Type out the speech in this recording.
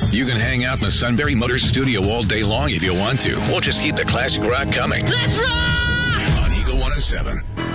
You can hang out in the Sunbury Motors studio all day long if you want to. We'll just keep the classic rock coming. Let's rock! On Eagle 107.